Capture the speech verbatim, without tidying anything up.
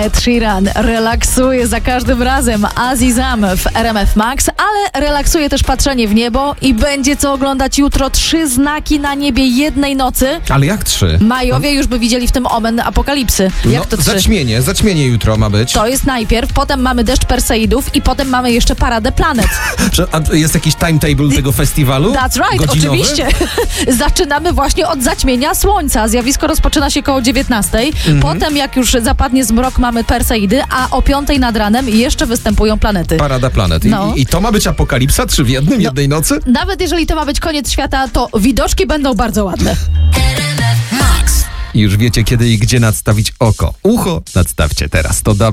Ed Sheeran relaksuje za każdym razem Azizam w R M F Max, ale relaksuje też patrzenie w niebo i będzie co oglądać jutro. Trzy znaki na niebie jednej nocy. Ale jak trzy? Majowie już by widzieli w tym omen apokalipsy. Jak no, to trzy? Zaćmienie, zaćmienie jutro ma być. To jest najpierw, potem mamy deszcz Perseidów i potem mamy jeszcze paradę planet. A jest jakiś timetable tego festiwalu? That's right, godzinowy? Oczywiście. Zaczynamy właśnie od zaćmienia słońca. Zjawisko rozpoczyna się koło dziewiętnastej. Mhm. Potem jak już zapadnie zmrok, mamy Perseidy, a o piątej nad ranem jeszcze występują planety. Parada planet. I, No. I to ma być apokalipsa? Trzy w jednym, jednej nocy? Nawet jeżeli to ma być koniec świata, to widoczki będą bardzo ładne. Już wiecie, kiedy i gdzie nadstawić oko. Ucho nadstawcie teraz. To